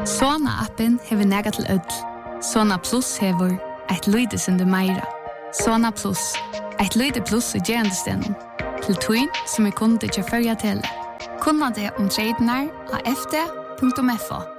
Sona-appen hever nega til ødel. Sona Plus hever et lydesende meira. Sona Plus, et lyde plus i gerandestenen. Til tøyn som kunde til førja til. Kunna det om tredjenar av fd.fo.